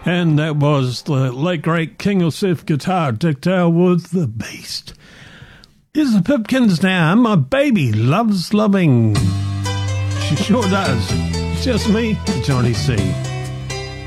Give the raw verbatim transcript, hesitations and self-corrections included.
And that was the late great King of Surf Guitar, Dick Dale with The Beast. Here's the Pipkins now. My baby loves loving. She sure does. It's just me, Johnny C.